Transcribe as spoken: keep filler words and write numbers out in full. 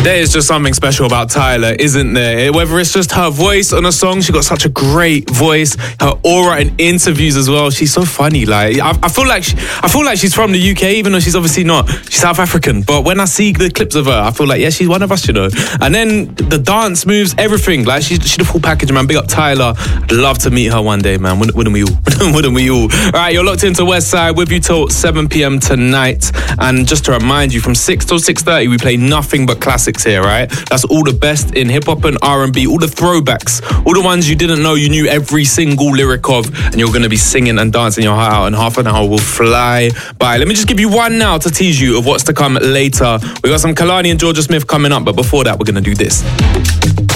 There is just something special about Tyla, isn't there? Whether it's just her voice on a song, she got such a great voice. Her aura in interviews as well. She's so funny. Like I, I feel like she, I feel like she's from the U K, even though she's obviously not. She's South African. But when I see the clips of her, I feel like yeah, she's one of us, you know. And then the dance moves, everything. Like she's she's the full package, man. Big up Tyla. I'd love to meet her one day, man. Wouldn't, wouldn't we all? Wouldn't we all? All right, you're locked into Westside with you till seven p.m. tonight. And just to remind you, from six till six thirty, we play nothing but classics here, right? That's all the best in hip-hop and R and B, all the throwbacks, all the ones you didn't know you knew every single lyric of, and you're going to be singing and dancing your heart out, and half an hour will fly by. Let me just give you one now to tease you of what's to come later. We got some Kalani and Georgia Smith coming up, but before that, we're going to do this.